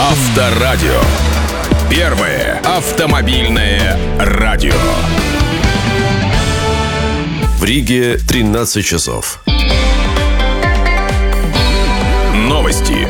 Авторадио. Первое автомобильное радио. В Риге 13 часов. Новости.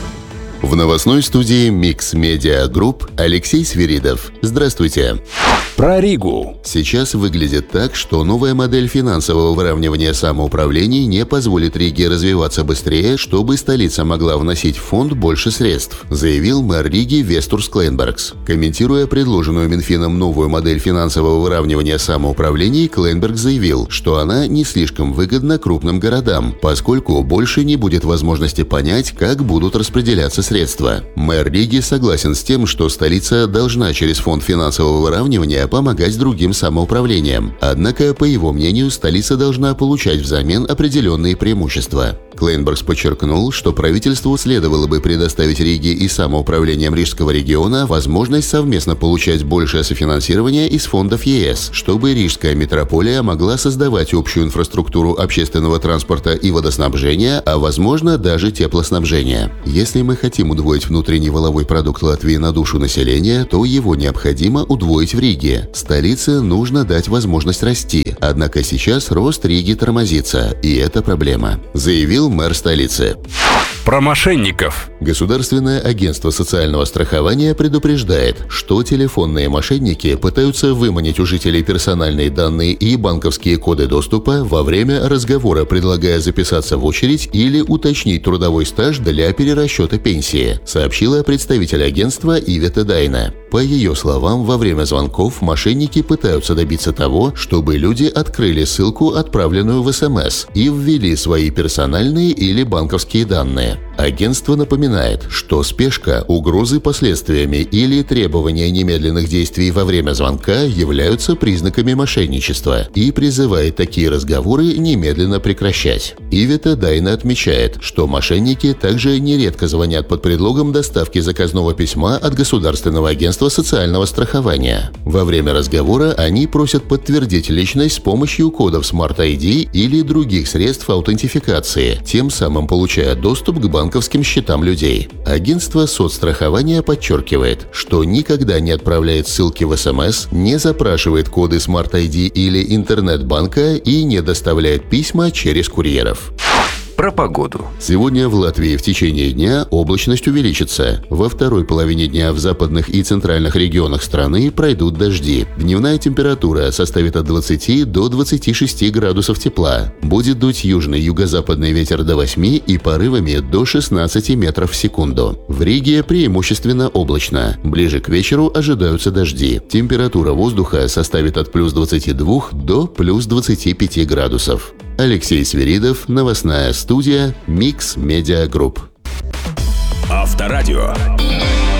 В новостной студии Mix Media Group Алексей Свиридов. Здравствуйте. Про Ригу. Сейчас выглядит так, что новая модель финансового выравнивания самоуправлений не позволит Риге развиваться быстрее, чтобы столица могла вносить в фонд больше средств, заявил мэр Риги Вестурс Клейнбергс. Комментируя предложенную Минфином новую модель финансового выравнивания самоуправлений, Клейнбергс заявил, что она не слишком выгодна крупным городам, поскольку больше не будет возможности понять, как будут распределяться средства. Мэр Риги согласен с тем, что столица должна через фонд финансового выравнивания помогать другим самоуправлениям. Однако, по его мнению, столица должна получать взамен определенные преимущества. Клейнбергс подчеркнул, что правительству следовало бы предоставить Риге и самоуправлениям Рижского региона возможность совместно получать большее софинансирование из фондов ЕС, чтобы Рижская метрополия могла создавать общую инфраструктуру общественного транспорта и водоснабжения, а возможно даже теплоснабжения. Если мы хотим удвоить внутренний валовой продукт Латвии на душу населения, то его необходимо удвоить в Риге. Столице нужно дать возможность расти, однако сейчас рост Риги тормозится, и это проблема, заявил мэр столицы. Про мошенников. Государственное агентство социального страхования предупреждает, что телефонные мошенники пытаются выманить у жителей персональные данные и банковские коды доступа во время разговора, предлагая записаться в очередь или уточнить трудовой стаж для перерасчета пенсии, сообщила представитель агентства Ивета Дайна. По ее словам, во время звонков мошенники пытаются добиться того, чтобы люди открыли ссылку, отправленную в СМС, и ввели свои персональные или банковские данные. Агентство напоминает, что спешка, угрозы последствиями или требования немедленных действий во время звонка являются признаками мошенничества и призывает такие разговоры немедленно прекращать. Ивета Дайна отмечает, что мошенники также нередко звонят под предлогом доставки заказного письма от Государственного агентства социального страхования. Во время разговора они просят подтвердить личность с помощью кодов Smart ID или других средств аутентификации, тем самым получая доступ к банковским счетам людей. Агентство соцстрахования подчеркивает, что никогда не отправляет ссылки в СМС, не запрашивает коды Smart ID или интернет-банка и не доставляет письма через курьеров. Про погоду. Сегодня в Латвии в течение дня облачность увеличится. Во второй половине дня в западных и центральных регионах страны пройдут дожди. Дневная температура составит от 20 до 26 градусов тепла. Будет дуть южный юго-западный ветер до 8 и порывами до 16 метров в секунду. В Риге преимущественно облачно. Ближе к вечеру ожидаются дожди. Температура воздуха составит от плюс 22 до плюс 25 градусов. Алексей Свиридов, новостная студия Mix Media Group. Авторадио.